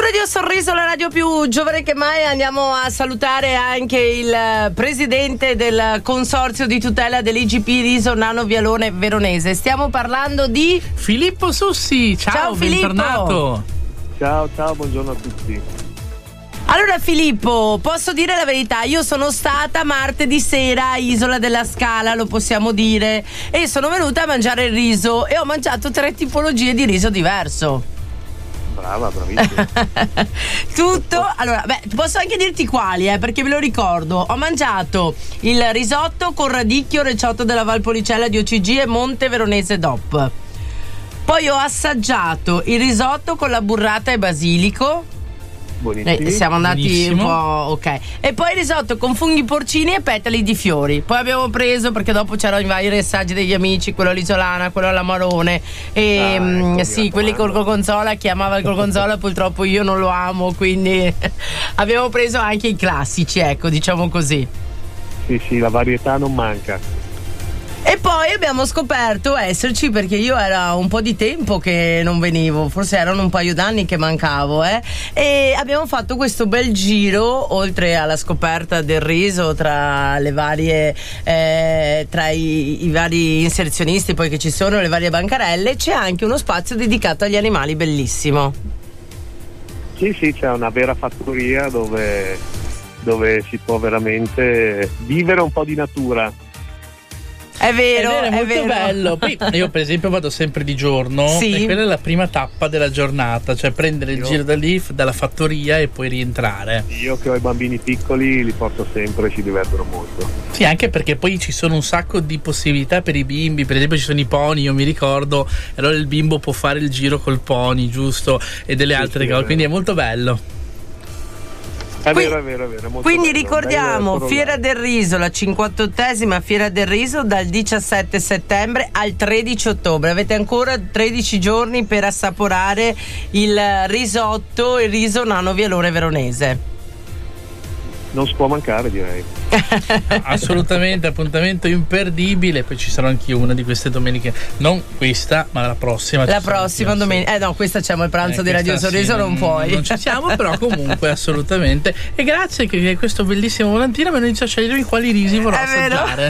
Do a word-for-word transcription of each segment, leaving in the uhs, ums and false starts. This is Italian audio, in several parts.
Radio Sorriso, la radio più giovane che mai. Andiamo a salutare anche il presidente del consorzio di tutela dell'I G P Riso Nano Vialone Veronese. Stiamo parlando di Filippo Sussi. Ciao, ciao bentornato. Ciao, ciao, buongiorno a tutti. Allora Filippo, posso dire la verità, io sono stata martedì sera a Isola della Scala, lo possiamo dire, e sono venuta a mangiare il riso e ho mangiato tre tipologie di riso diverso. Brava, bravissima. Tutto, allora, beh, posso anche dirti quali, eh, perché ve lo ricordo. Ho mangiato il risotto con radicchio, recioto della Valpolicella di O C G e Monte Veronese D O P. Poi ho assaggiato il risotto con la burrata e basilico. Eh, siamo andati Buonissimo. un po', ok. E poi il risotto con funghi porcini e petali di fiori. Poi abbiamo preso, perché dopo c'erano i vari messaggi degli amici, quello all'isolana, quello alla marone. E Ah, ecco, mh, mi sì, quelli col raccomando. gorgonzola, chi amava il gorgonzola, purtroppo io non lo amo, quindi abbiamo preso anche i classici, ecco, diciamo così. Sì, sì, la varietà non manca. E poi abbiamo scoperto esserci, perché io era un po' di tempo che non venivo, forse erano un paio d'anni che mancavo, eh? E abbiamo fatto questo bel giro, oltre alla scoperta del riso tra le varie, eh, tra i, i vari inserzionisti poi che ci sono, le varie bancarelle, c'è anche uno spazio dedicato agli animali bellissimo. Sì, sì, c'è una vera fattoria dove, dove si può veramente vivere un po' di natura. È vero, è, vero, è molto vero. bello. Poi io per esempio vado sempre di giorno, Sì. e quella è la prima tappa della giornata, cioè prendere il Io- giro da lì, dalla fattoria e poi rientrare. Io che ho i bambini piccoli li porto sempre e ci divertono molto. Sì, anche perché poi ci sono un sacco di possibilità per i bimbi, per esempio ci sono i pony, io mi ricordo, e allora il bimbo può fare il giro col pony, giusto? E delle Sì, altre sì, è cose, vero. quindi è molto bello. È Qui- vero, è vero, è vero. è molto Quindi bello, ricordiamo un bel Fiera corollario. del Riso, la cinquantottesima Fiera del Riso dal diciassette settembre al tredici ottobre. Avete ancora tredici giorni per assaporare il risotto, il riso Nano Vialone Veronese. Non si può mancare, direi. Assolutamente, appuntamento imperdibile. Poi ci sarà anche una di queste domeniche, non questa, ma la prossima. La ci sarà prossima anche, sì. domenica. Eh no, questa c'è il pranzo Eh, di Radio questa Sorriso, sì, non puoi. Non ci siamo, però comunque assolutamente. E grazie che questo bellissimo volantino mi hanno iniziato a scegliere quali risi vorrò È vero? assaggiare.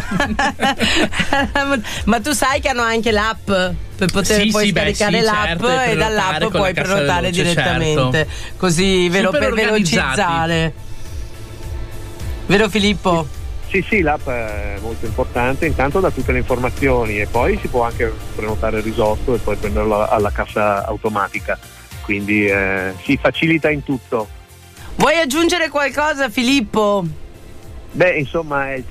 Ma tu sai che hanno anche l'app per poter Sì, poi sì, beh, scaricare sì, l'app certo, e e prenotare dall'app con puoi la cassa prenotare veloce, direttamente. certo. Così vero, Super per organizzati. velocizzare. Vero Filippo? Sì, sì, l'app è molto importante, intanto dà tutte le informazioni e poi si può anche prenotare il risotto e poi prenderlo alla cassa automatica, quindi eh, si facilita in tutto. Vuoi aggiungere qualcosa Filippo? Beh, insomma, è il